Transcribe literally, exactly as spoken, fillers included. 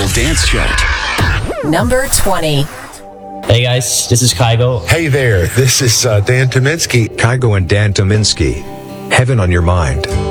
Global Dance Chart. Number twenty. Hey guys, this is Kygo. Hey there, this is uh, Dan Tominski. Kygo and Dan Tominski. Heaven on Your Mind.